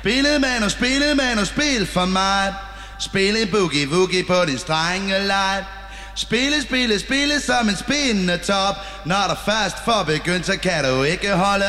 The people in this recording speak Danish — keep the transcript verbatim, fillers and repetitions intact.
Spillet man og spillet man og spil for mig. Spil en boogie-woogie på din strenge leg. Spille, spille, spille som en spindende top. Når der først får begyndt, så kan du ikke holde